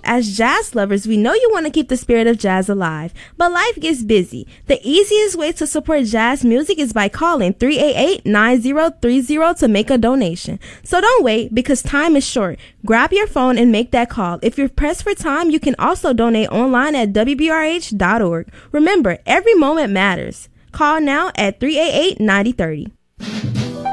As jazz lovers, we know you want to keep the spirit of jazz alive, but life gets busy. The easiest way to support jazz music is by calling 388-9030 to make a donation. So don't wait, because time is short. Grab your phone and make that call. If you're pressed for time, you can also donate online at WBRH.org. Remember, every moment matters. Call now at 388-9030.